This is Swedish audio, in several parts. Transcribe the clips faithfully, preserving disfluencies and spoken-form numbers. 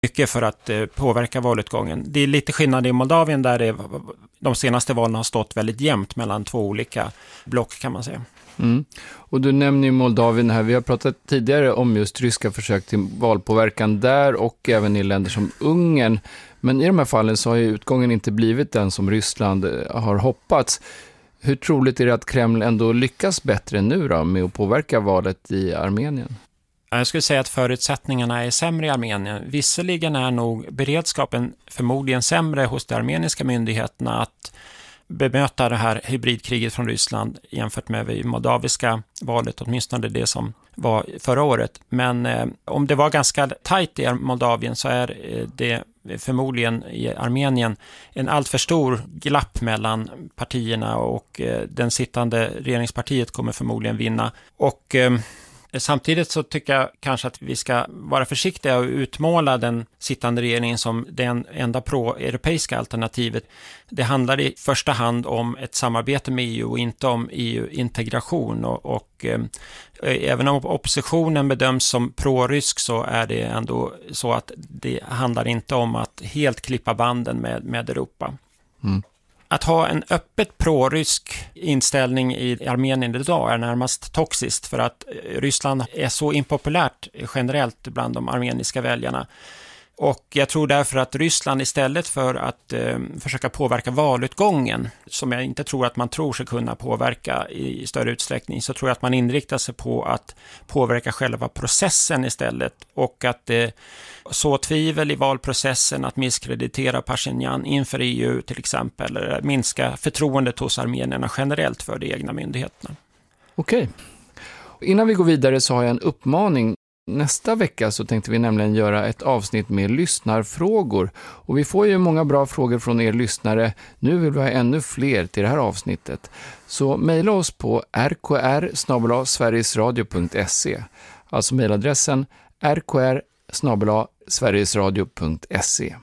mycket för att eh, påverka valutgången. Det är lite skillnad i Moldavien där det, de senaste valen har stått väldigt jämnt mellan två olika block kan man säga. Mm. Och du nämner ju Moldavien här. Vi har pratat tidigare om just ryska försök till valpåverkan där och även i länder som Ungern. Men i de här fallen så har ju utgången inte blivit den som Ryssland har hoppats. Hur troligt är det att Kreml ändå lyckas bättre nu då med att påverka valet i Armenien? Jag skulle säga att förutsättningarna är sämre i Armenien. Visserligen är nog beredskapen förmodligen sämre hos de armeniska myndigheterna att bemöta det här hybridkriget från Ryssland jämfört med det moldaviska valet, åtminstone det som var förra året. Men eh, om det var ganska tajt i Moldavien så är eh, det förmodligen i Armenien en alltför stor glapp mellan partierna och eh, den sittande regeringspartiet kommer förmodligen vinna. Och eh, samtidigt så tycker jag kanske att vi ska vara försiktiga och utmåla den sittande regeringen som den enda pro-europeiska alternativet. Det handlar i första hand om ett samarbete med E U och inte om E U-integration. Och, och eh, även om oppositionen bedöms som pro-rysk så är det ändå så att det handlar inte om att helt klippa banden med, med Europa. Mm. Att ha en öppet pro-rysk inställning i Armenien idag är närmast toxiskt för att Ryssland är så impopulärt generellt bland de armeniska väljarna. Och jag tror därför att Ryssland istället för att eh, försöka påverka valutgången, som jag inte tror att man tror sig kunna påverka i större utsträckning, så tror jag att man inriktar sig på att påverka själva processen istället och att eh, så tvivel i valprocessen, att misskreditera Pashinyan inför E U till exempel, eller minska förtroendet hos armenierna generellt för de egna myndigheterna. Okej. Innan vi går vidare så har jag en uppmaning. Nästa vecka så tänkte vi nämligen göra ett avsnitt med lyssnarfrågor. Och vi får ju många bra frågor från er lyssnare. Nu vill vi ha ännu fler till det här avsnittet. Så mejla oss på r k r snabel-a sverigesradio punkt se. Alltså mejladressen r k r snabel-a sverigesradio punkt se.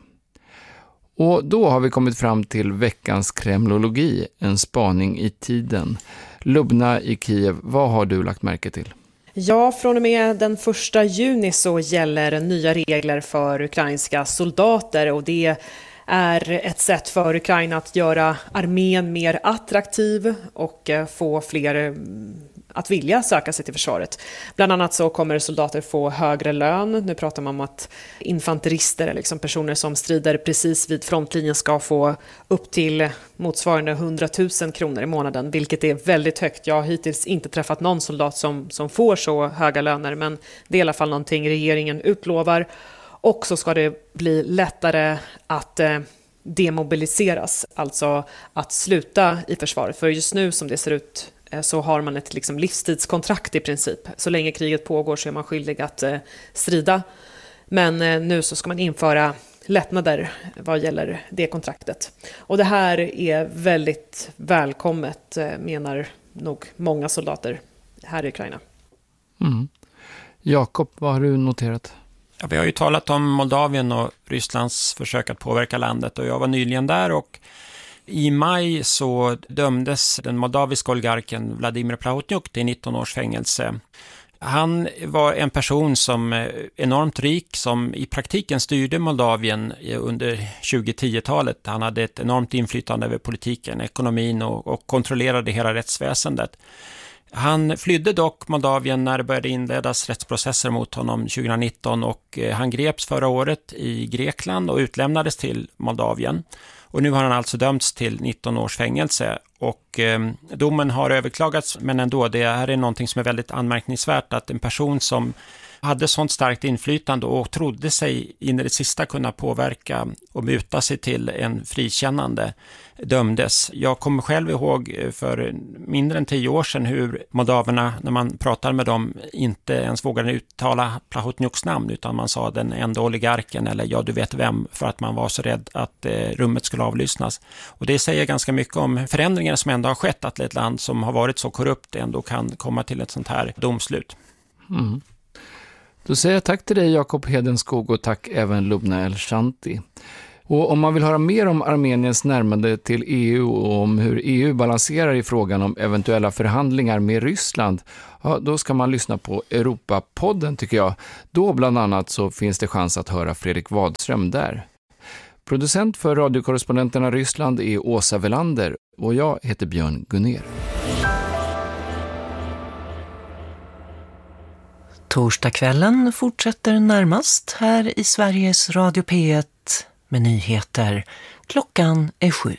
Och då har vi kommit fram till veckans kremlologi, en spaning i tiden. Lubna i Kiev, vad har du lagt märke till? Ja, från och med den första juni så gäller nya regler för ukrainska soldater och det är ett sätt för Ukraina att göra armén mer attraktiv och få fler att vilja söka sig till försvaret. Bland annat så kommer soldater få högre lön. Nu pratar man om att infanterister, liksom personer som strider precis vid frontlinjen, ska få upp till motsvarande hundratusen kronor i månaden, vilket är väldigt högt. Jag har hittills inte träffat någon soldat som, som får så höga löner, men det är i alla fall någonting regeringen utlovar. Och så ska det bli lättare att eh, demobiliseras, alltså att sluta i försvaret. För just nu som det ser ut så har man ett liksom livstidskontrakt i princip. Så länge kriget pågår så är man skyldig att eh, strida. Men eh, nu så ska man införa lättnader vad gäller det kontraktet. Och det här är väldigt välkommet, eh, menar nog många soldater här i Ukraina. Mm. Jakob, vad har du noterat? Ja, vi har ju talat om Moldavien och Rysslands försök att påverka landet och jag var nyligen där och i maj så dömdes den moldaviska oligarken Vladimir Plahotniuc till nitton års fängelse. Han var en person som är enormt rik, som i praktiken styrde Moldavien under tjugo-tio-talet. Han hade ett enormt inflytande över politiken, ekonomin och, och kontrollerade hela rättsväsendet. Han flydde dock Moldavien när det började inledas rättsprocesser mot honom tjugonitton och han greps förra året i Grekland och utlämnades till Moldavien. Och nu har han alltså dömts till nitton års fängelse och eh, domen har överklagats, men ändå, det här är någonting som är väldigt anmärkningsvärt, att en person som hade sånt starkt inflytande och trodde sig in i det sista kunna påverka och muta sig till en frikännande dömdes. Jag kommer själv ihåg för mindre än tio år sedan hur moldaverna, när man pratade med dem, inte ens vågade uttala Plahotniucs namn utan man sa den enda oligarken eller ja du vet vem, för att man var så rädd att eh, rummet skulle avlyssnas. Och det säger ganska mycket om förändringar som ändå har skett, att ett land som har varit så korrupt ändå kan komma till ett sånt här domslut. Mm. Då säger jag tack till dig Jakob Hedenskog och tack även Lubna El-Shanti. Och om man vill höra mer om Armeniens närmande till E U och om hur E U balanserar i frågan om eventuella förhandlingar med Ryssland, ja, då ska man lyssna på Europapodden tycker jag. Då bland annat så finns det chans att höra Fredrik Wadström där. Producent för radiokorrespondenterna Ryssland är Åsa Velander och jag heter Björn Gunner. Torsdagskvällen fortsätter närmast här i Sveriges Radio P ett med nyheter. Klockan är sju.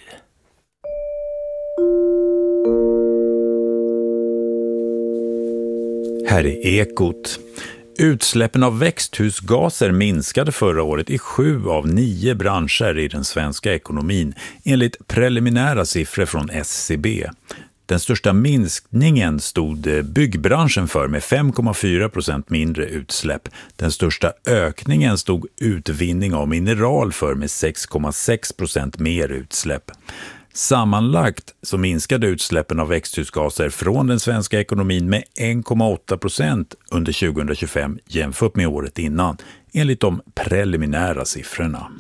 Här är Ekot. Utsläppen av växthusgaser minskade förra året i sju av nio branscher i den svenska ekonomin, enligt preliminära siffror från S C B. Den största minskningen stod byggbranschen för med fem komma fyra procent mindre utsläpp. Den största ökningen stod utvinning av mineral för med sex komma sex procent mer utsläpp. Sammanlagt så minskade utsläppen av växthusgaser från den svenska ekonomin med en komma åtta procent under tjugohundratjugofem jämfört med året innan, enligt de preliminära siffrorna.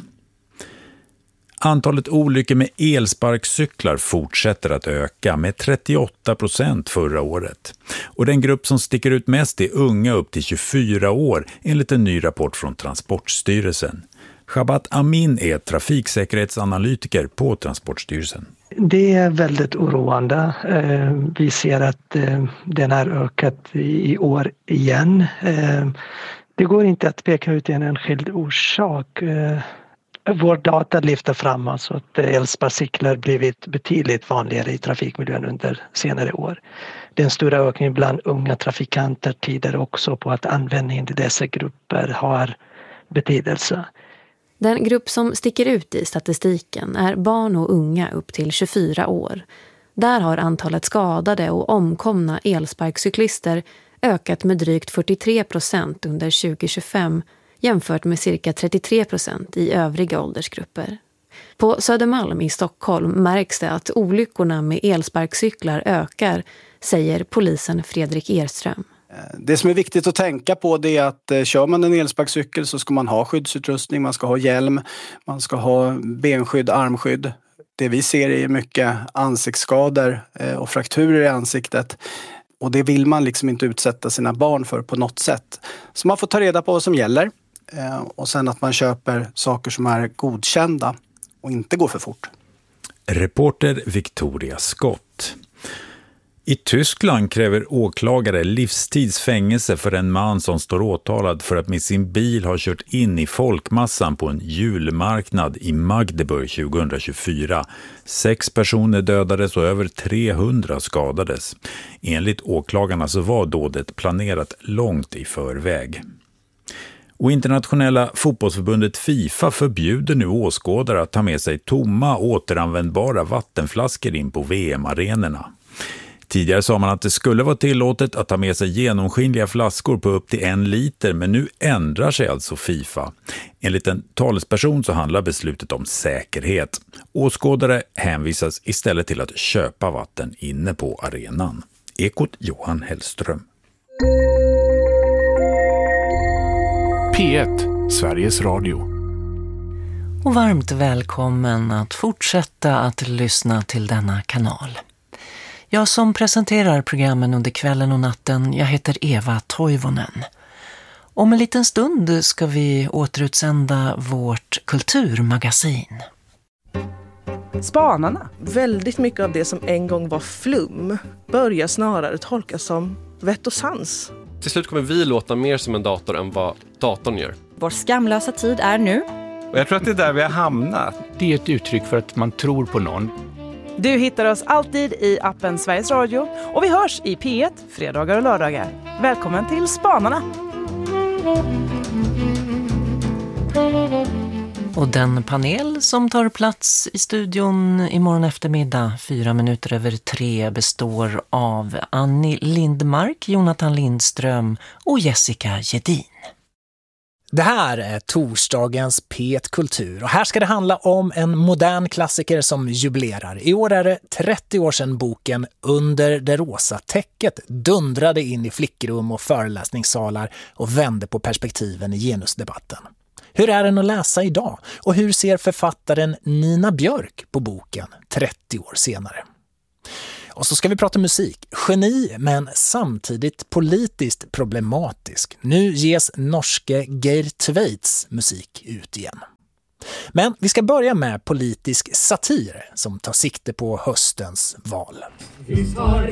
Antalet olyckor med elsparkcyklar fortsätter att öka med trettioåtta procent förra året. Och den grupp som sticker ut mest är unga upp till tjugofyra år enligt en ny rapport från Transportstyrelsen. Shabat Amin är trafiksäkerhetsanalytiker på Transportstyrelsen. Det är väldigt oroande. Vi ser att den har ökat i år igen. Det går inte att peka ut en enskild orsak. Vår data lyfter fram alltså att elsparkcyklar blivit betydligt vanligare i trafikmiljön under senare år. Den stora ökningen bland unga trafikanter tyder också på att användningen i dessa grupper har betydelse. Den grupp som sticker ut i statistiken är barn och unga upp till tjugofyra år. Där har antalet skadade och omkomna elsparkcyklister ökat med drygt fyrtiotre procent under tjugohundratjugofem jämfört med cirka trettiotre procent i övriga åldersgrupper. På Södermalm i Stockholm märks det att olyckorna med elsparkcyklar ökar, säger polisen Fredrik Erström. Det som är viktigt att tänka på det är att kör man en elsparkcykel så ska man ha skyddsutrustning, man ska ha hjälm, man ska ha benskydd, armskydd. Det vi ser är mycket ansiktsskador och frakturer i ansiktet. Och det vill man liksom inte utsätta sina barn för på något sätt. Så man får ta reda på vad som gäller. Och sen att man köper saker som är godkända och inte går för fort. Reporter Victoria Scott. I Tyskland kräver åklagare livstidsfängelse för en man som står åtalad för att med sin bil ha kört in i folkmassan på en julmarknad i Magdeburg tjugohundratjugofyra. Sex personer dödades och över trehundra skadades. Enligt åklagarna så var dådet planerat långt i förväg. Och internationella fotbollsförbundet FIFA förbjuder nu åskådare att ta med sig tomma återanvändbara vattenflaskor in på V M-arenorna. Tidigare sa man att det skulle vara tillåtet att ta med sig genomskinliga flaskor på upp till en liter, men nu ändrar sig alltså FIFA. Enligt en talesperson så handlar beslutet om säkerhet. Åskådare hänvisas istället till att köpa vatten inne på arenan. Ekot Johan Hellström. P ett, Sveriges Radio. Och varmt välkommen att fortsätta att lyssna till denna kanal. Jag som presenterar programmen under kvällen och natten, jag heter Eva Toivonen. Om en liten stund ska vi återutsända vårt kulturmagasin. Spanarna. Väldigt mycket av det som en gång var flum börjar snarare tolkas som vett och sans. Till slut kommer vi låta mer som en dator än vad datorn gör. Vår skamlösa tid är nu. Och jag tror att det är där vi har hamnat. Det är ett uttryck för att man tror på någon. Du hittar oss alltid i appen Sveriges Radio och vi hörs i P ett fredagar och lördagar. Välkommen till Spanarna! Och den panel som tar plats i studion imorgon eftermiddag, fyra minuter över tre, består av Annie Lindmark, Jonathan Lindström och Jessica Gedin. Det här är torsdagens P ett Kultur och här ska det handla om en modern klassiker som jubilerar. I år är det trettio år sedan boken Under det rosa täcket dundrade in i flickrum och föreläsningssalar och vände på perspektiven i genusdebatten. Hur är den att läsa idag? Och hur ser författaren Nina Björk på boken trettio år senare? Och så ska vi prata musik. Geni, men samtidigt politiskt problematisk. Nu ges norske Geir Tveits musik ut igen. Men vi ska börja med politisk satir som tar sikte på höstens val.